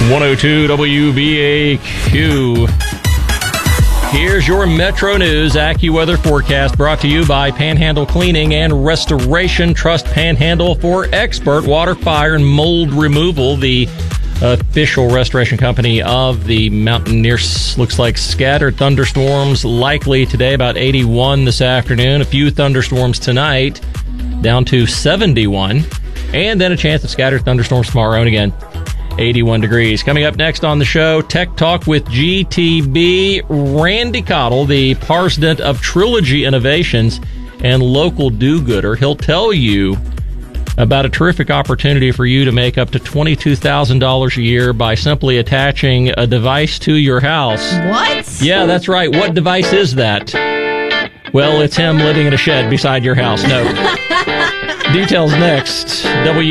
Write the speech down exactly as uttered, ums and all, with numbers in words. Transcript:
one oh two W B A Q. Here's your Metro News AccuWeather forecast brought to you by Panhandle Cleaning and Restoration. Trust Panhandle for expert water, fire, and mold removal. The official restoration company of the Mountaineers. Looks like scattered thunderstorms likely today, about eighty-one this afternoon. A few thunderstorms tonight, down to seventy-one. And then a chance of scattered thunderstorms tomorrow, and again, eighty-one degrees. Coming up next on the show, Tech Talk with G T B. Randy Cottle, the president of Trilogy Innovations and local do-gooder. He'll tell you about a terrific opportunity for you to make up to twenty-two thousand dollars a year by simply attaching a device to your house. What? Yeah, that's right. What device is that? Well, it's him living in a shed beside your house. No. Details next. W